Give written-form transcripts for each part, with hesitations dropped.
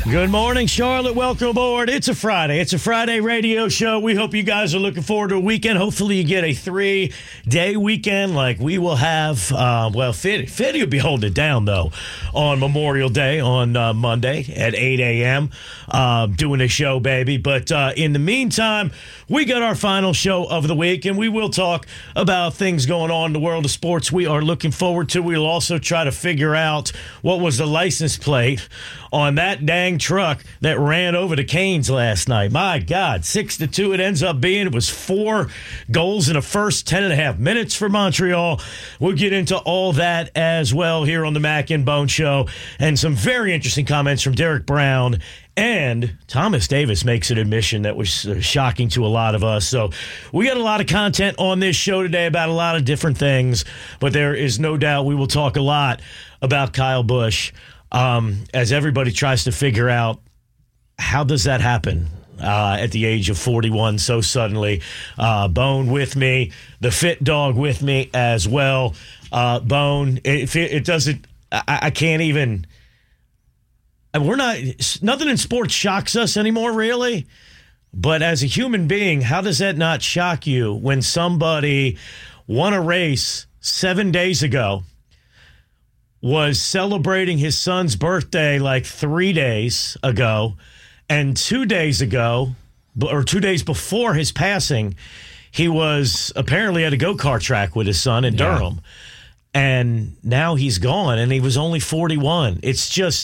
Good morning, Charlotte. Welcome aboard. It's a Friday. It's a Friday radio show. We hope you guys are looking forward to a weekend. Hopefully you get a 3-day weekend like we will have. Fitty will be holding it down, though, on Memorial Day on Monday at 8 a.m. Doing a show, baby. But in the meantime, we got our final show of the week, and we will talk about things going on in the world of sports we are looking forward to. We'll also try to figure out what was the license plate on that dang truck that ran over the Canes last night. My God, 6-2 it ends up being. It was 4 goals in the first 10.5 minutes for Montreal. We'll get into all that as well here on the Mac and Bone Show, and some very interesting comments from Derek Brown. And Thomas Davis makes an admission that was shocking to a lot of us. So we got a lot of content on this show today about a lot of different things, but there is no doubt we will talk a lot about Kyle Busch as everybody tries to figure out how does that happen at the age of 41 so suddenly. Bone with me, the fit dog with me as well. Bone, it doesn't, I can't even... Nothing in sports shocks us anymore, really. But as a human being, how does that not shock you when somebody won a race 7 days ago, was celebrating his son's birthday like 3 days ago, and 2 days ago, or 2 days before his passing, he was apparently at a go-kart track with his son in Durham. And now he's gone, and he was only 41. It's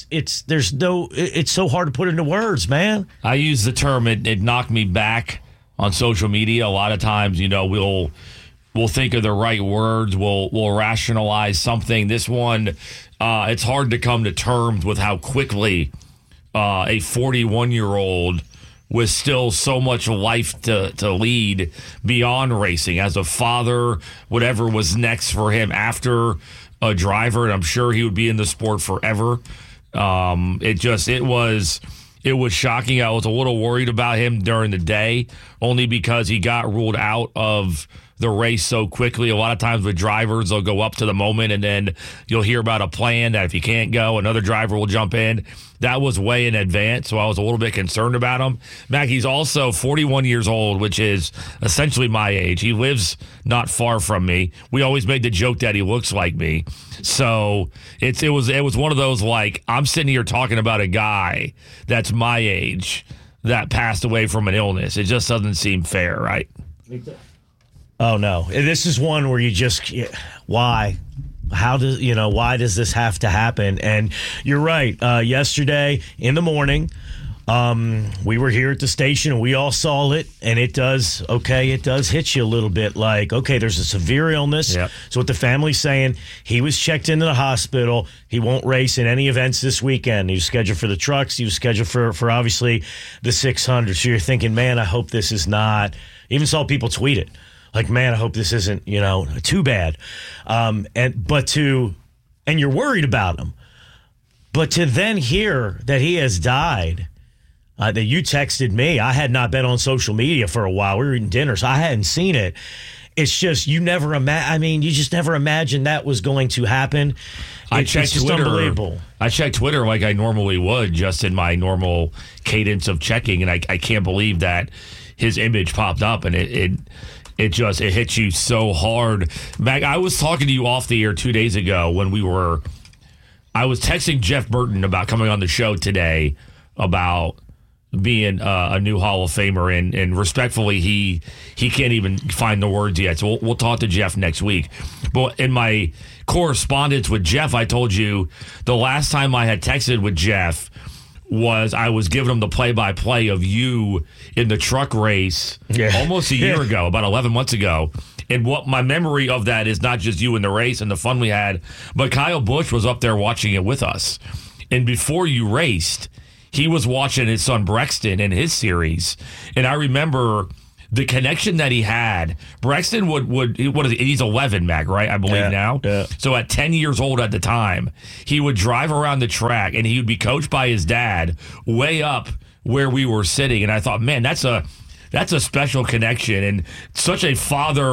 so hard to put into words, man. I use the term, it knocked me back on social media. A lot of times, we'll think of the right words. We'll rationalize something. This one, it's hard to come to terms with how quickly a 41-year-old with still so much life to lead beyond racing as a father, whatever was next for him after a driver, and I'm sure he would be in the sport forever. It was shocking. I was a little worried about him during the day, only because he got ruled out of the race so quickly. A lot of times with drivers, they'll go up to the moment, and then you'll hear about a plan that if you can't go, another driver will jump in. That was way in advance, so I was a little bit concerned about him. Mac, he's also 41 years old, which is essentially my age. He lives not far from me. We always made the joke that he looks like me. So it was one of those, like, I'm sitting here talking about a guy that's my age that passed away from an illness. It just doesn't seem fair, right? Oh, no. This is one where you just, why? Why does this have to happen? And you're right. Yesterday in the morning, we were here at the station and we all saw it, and it does hit you a little bit like, okay, there's a severe illness. Yep. So what the family's saying, he was checked into the hospital. He won't race in any events this weekend. He was scheduled for the trucks. He was scheduled for obviously the 600. So you're thinking, man, I hope this is not, even saw people tweet it. Like, man, I hope this isn't, too bad. And you're worried about him. But to then hear that he has died, that you texted me, I had not been on social media for a while. We were eating dinner, so I hadn't seen it. It's just, you just never imagined that was going to happen. It's just Twitter, unbelievable. I checked Twitter like I normally would, just in my normal cadence of checking, and I can't believe that his image popped up, and it hits you so hard. Mac, I was talking to you off the air 2 days ago I was texting Jeff Burton about coming on the show today about being a new Hall of Famer, and respectfully, he can't even find the words yet. So we'll talk to Jeff next week. But in my correspondence with Jeff, I told you the last time I had texted with Jeff was I was giving him the play-by-play of you in the truck race almost a year ago, about 11 months ago. And what my memory of that is not just you in the race and the fun we had, but Kyle Busch was up there watching it with us. And before you raced, he was watching his son Brexton in his series. And I remember the connection that he had. Brexton he's 11, Mac, right? I believe now. Yeah. So at 10 years old at the time, he would drive around the track and he would be coached by his dad way up where we were sitting. And I thought, man, that's a special connection, and such a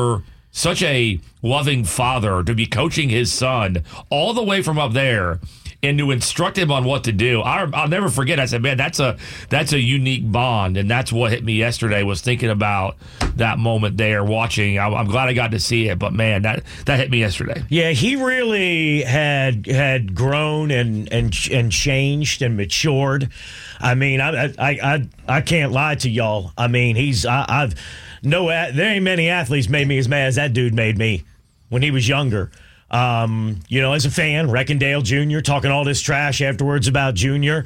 loving father to be coaching his son all the way from up there and to instruct him on what to do. I'll never forget. I said, man, that's a unique bond, and that's what hit me yesterday. Was thinking about that moment there, watching. I'm glad I got to see it, but man, that hit me yesterday. Yeah, he really had grown and changed and matured. I mean, I can't lie to y'all. I mean, there ain't many athletes made me as mad as that dude made me when he was younger. As a fan, Reckondale Jr. talking all this trash afterwards about Junior,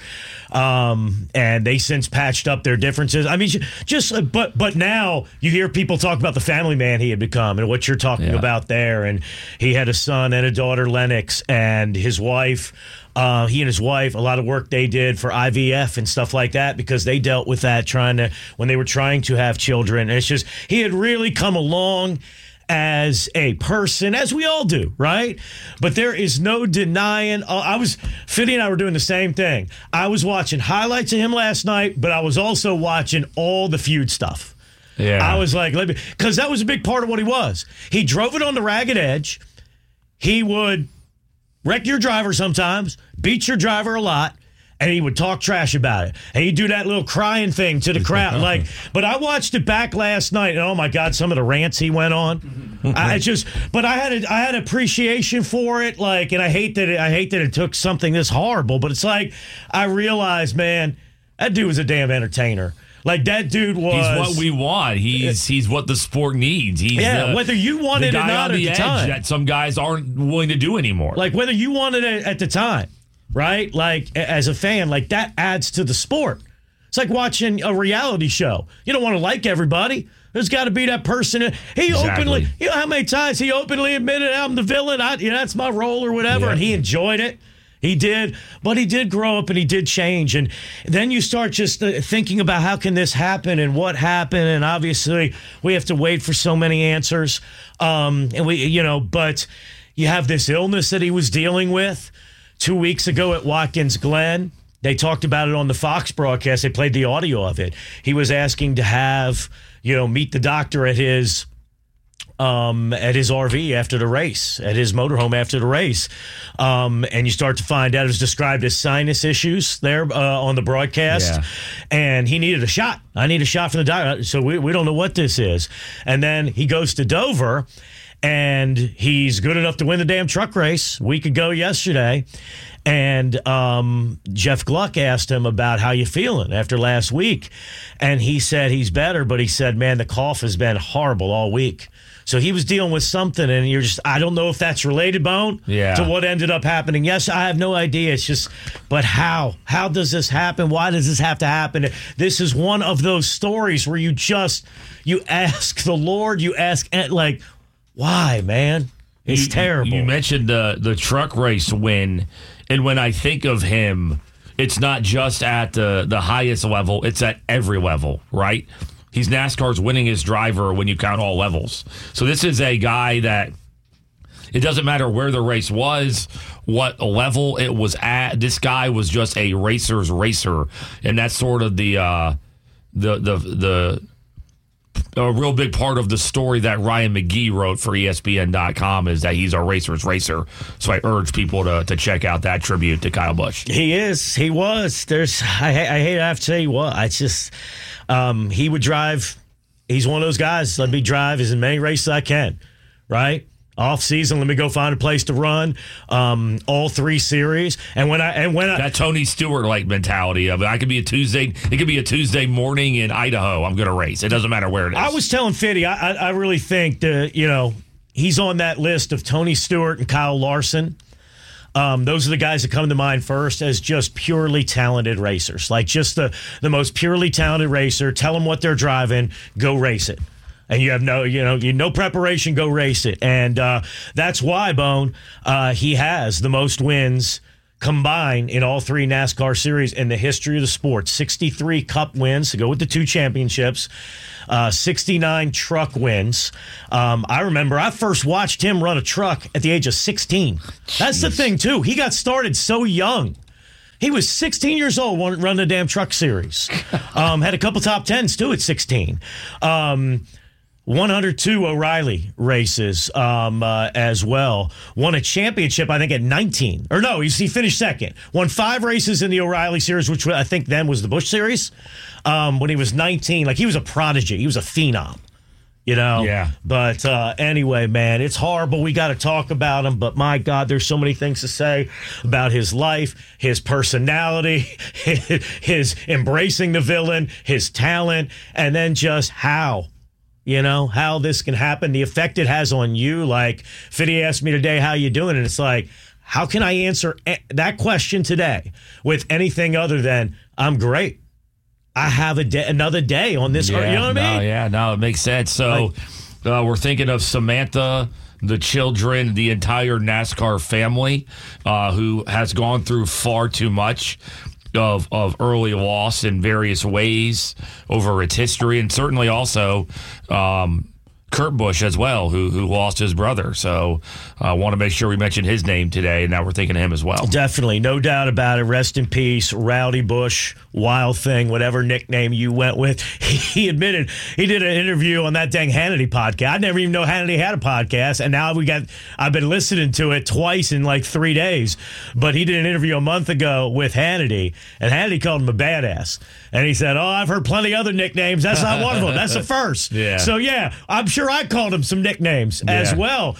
and they since patched up their differences. I mean, but now you hear people talk about the family man he had become and what you're talking about there. And he had a son and a daughter, Lennox, and his wife. He and his wife, a lot of work they did for IVF and stuff like that because they dealt with that when they were trying to have children. And it's just he had really come along as a person, as we all do, right? But there is no denying. Fitty and I were doing the same thing. I was watching highlights of him last night, but I was also watching all the feud stuff. Yeah. I was like, because that was a big part of what he was. He drove it on the ragged edge. He would wreck your driver sometimes, beat your driver a lot, and he would talk trash about it. And he'd do that little crying thing to the crowd. But I watched it back last night, and oh my God, some of the rants he went on. I had appreciation for it. And I hate that it took something this horrible. But it's like I realized, man, that dude was a damn entertainer. Like that dude was. He's what we want. He's what the sport needs. Whether you wanted it or not at the time, that some guys aren't willing to do anymore. Like whether you wanted it at the time. Right? Like, as a fan, like, that adds to the sport. It's like watching a reality show. You don't want to like everybody. There's got to be that person. Openly, how many times he openly admitted, I'm the villain. That's my role or whatever. Yeah. And he enjoyed it. He did. But he did grow up and he did change. And then you start just thinking about how can this happen and what happened. And obviously, we have to wait for so many answers. But you have this illness that he was dealing with. 2 weeks ago at Watkins Glen, they talked about it on the Fox broadcast. They played the audio of it. He was asking to have, meet the doctor at his RV after the race, at his motorhome after the race. And you start to find out it was described as sinus issues there on the broadcast. Yeah. And he needed a shot. I need a shot from the doctor. So we don't know what this is. And then he goes to Dover. And he's good enough to win the damn truck race a week ago yesterday. And Jeff Gluck asked him about how you feeling after last week. And he said he's better, but he said, man, the cough has been horrible all week. So he was dealing with something, and I don't know if that's related, Bone, to what ended up happening. Yes, I have no idea. It's just, but how? How does this happen? Why does this have to happen? This is one of those stories where you ask the Lord, you ask, like, why, man? It's terrible. You mentioned the truck race win, and when I think of him, it's not just at the highest level, it's at every level, right? He's NASCAR's winningest driver when you count all levels. So this is a guy that it doesn't matter where the race was, what level it was at. This guy was just a racer's racer, and that's sort of the a real big part of the story that Ryan McGee wrote for ESPN.com is that he's a racer's racer. So I urge people to check out that tribute to Kyle Busch. He is. He was. I hate to have to say what. It's just he would drive. He's one of those guys. Let me drive as many races as I can. Right? Off season, let me go find a place to run. All three series, and when I that Tony Stewart like mentality of it, it could be a Tuesday morning in Idaho. I'm going to race. It doesn't matter where it is. I was telling Fitty, I really think that he's on that list of Tony Stewart and Kyle Larson. Those are the guys that come to mind first as just purely talented racers, like just the most purely talented racer. Tell them what they're driving, go race it. And you have no preparation, go race it. And that's why, Bone, he has the most wins combined in all three NASCAR series in the history of the sport. 63 Cup wins to go with the 2 championships, 69 truck wins. I remember I first watched him run a truck at the age of 16. That's the thing, too. He got started so young. He was 16 years old running the damn truck series. Had a couple top 10s, too, at 16. 102 O'Reilly races as well. Won a championship, I think, at 19. Or no, he finished second. Won 5 races in the O'Reilly Series, which I think then was the Busch Series. When he was 19, like he was a prodigy. He was a phenom. Yeah. But anyway, man, it's horrible. We got to talk about him. But my God, there's so many things to say about his life, his personality, his embracing the villain, his talent, and then just how this can happen, the effect it has on you. Like Fiddy asked me today, how you doing? And it's like, how can I answer that question today with anything other than I'm great? I have another day on this. Yeah, you know what I mean? It makes sense. So we're thinking of Samantha, the children, the entire NASCAR family who has gone through far too much of early loss in various ways over its history, and certainly also Kurt Busch as well, who lost his brother. So I want to make sure we mention his name today, and now we're thinking of him as well. Definitely. No doubt about it. Rest in peace, Rowdy Busch, Wild Thing, whatever nickname you went with. He admitted he did an interview on that dang Hannity podcast. I never even know Hannity had a podcast, and now I've been listening to it twice in like 3 days. But he did an interview a month ago with Hannity, and Hannity called him a badass. And he said, I've heard plenty of other nicknames. That's not one of them. That's the first. Yeah. So, yeah, I'm sure I called him some nicknames as well.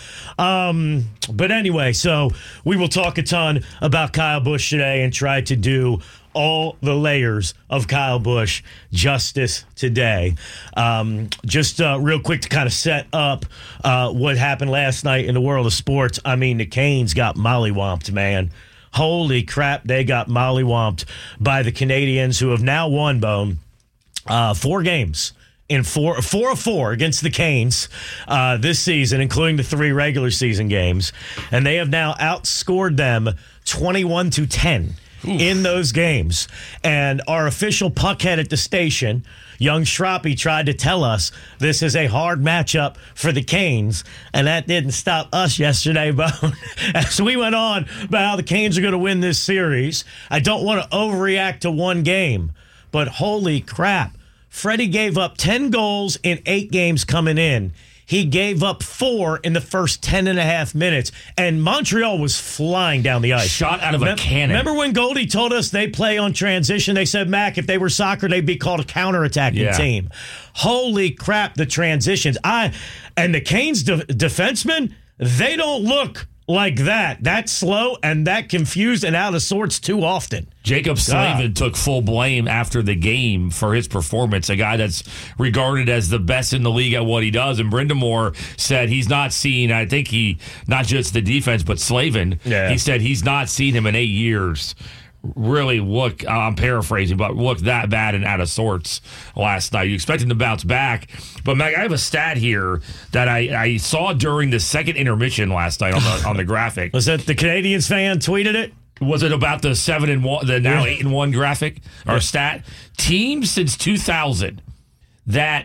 But anyway, so we will talk a ton about Kyle Busch today and try to do all the layers of Kyle Busch justice today. Just real quick to kind of set up what happened last night in the world of sports. I mean, the Canes got mollywomped, man. Holy crap, they got mollywomped by the Canadians, who have now won, Bone, 4 games in 4 of 4 against the Canes this season, including the 3 regular season games. And they have now outscored them 21-10 in those games. And our official puckhead at the station, young Schrappy, tried to tell us this is a hard matchup for the Canes, and that didn't stop us yesterday, Bone. As we went on about how the Canes are going to win this series, I don't want to overreact to one game, but holy crap. Freddie gave up 10 goals in 8 games coming in. He gave up 4 in the first 10.5 minutes, and Montreal was flying down the ice. Shot out of a cannon. Remember when Goldie told us they play on transition? They said, Mac, if they were soccer, they'd be called a counterattacking team. Holy crap, the transitions. And the Canes defensemen, they don't look like that slow and that confused and out of sorts too often. Jacob Slavin took full blame after the game for his performance, a guy that's regarded as the best in the league at what he does. And Brindamore said he's not seen, I think not just the defense, but Slavin. Yeah. He said he's not seen him in 8 years really look, I'm paraphrasing, but look that bad and out of sorts last night. You expect him to bounce back. But, Meg, I have a stat here that I saw during the second intermission last night on the graphic. Was that the Canadiens fan tweeted it? Was it about the 7-1, the now 8-1 graphic or stat? Teams since 2000 that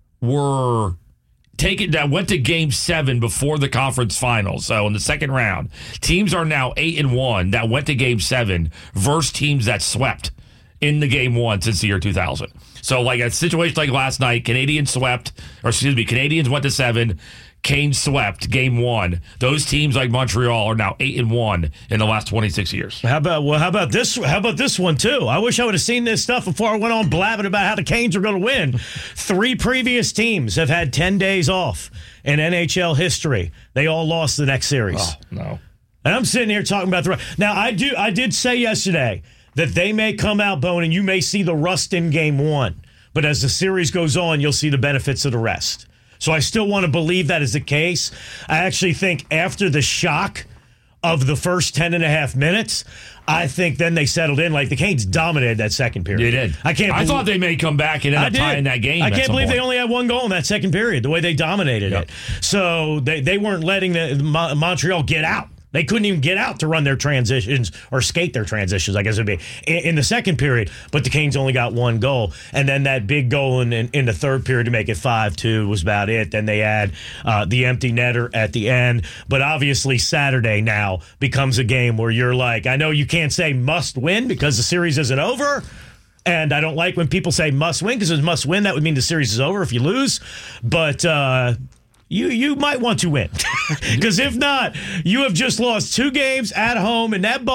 went to Game 7 before the conference finals. So in the second round, teams are now 8-1 that went to Game 7 versus teams that swept in the Game 1 since the year 2000. So like a situation like last night, Canadians went to 7. Canes swept Game 1. Those teams like Montreal are now 8-1 in the last 26 years. How about this? How about this one too? I wish I would have seen this stuff before I went on blabbing about how the Canes are going to win. 3 previous teams have had 10 days off in NHL history. They all lost the next series. Oh, no. And I'm sitting here talking about now. I did say yesterday that they may come out, Bone, and you may see the rust in Game 1. But as the series goes on, you'll see the benefits of the rest. So I still want to believe that is the case. I actually think after the shock of the first 10.5 minutes, I think then they settled in. Like the Canes dominated that second period. They did. I thought they may come back and end up tying that game. I can't believe they only had 1 goal in that second period, the way they dominated it. So they weren't letting Montreal get out. They couldn't even get out to run their transitions or skate their transitions, I guess it would be, in the second period. But the Canes only got 1 goal. And then that big goal in the third period to make it 5-2 was about it. Then they had the empty netter at the end. But obviously Saturday now becomes a game where you're like, I know you can't say must win because the series isn't over, And I don't like when people say must win, because it's must win. That would mean the series is over if you lose. But you might want to win, because if not, you have just lost 2 games at home, and that